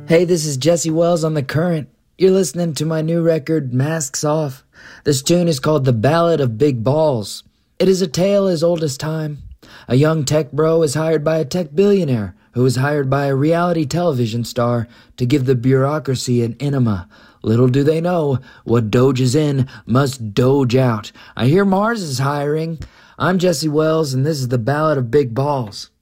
Hey, this is Jesse Wells on The Current. You're listening to my new record, Masks Off. This tune is called The Ballad of Big Balls. It is a tale as old as time. A young tech bro is hired by a tech billionaire who is hired by a reality television star to give the bureaucracy an enema. Little do they know, what doges in must doge out. I hear Mars is hiring. I'm Jesse Wells, and this is The Ballad of Big Balls.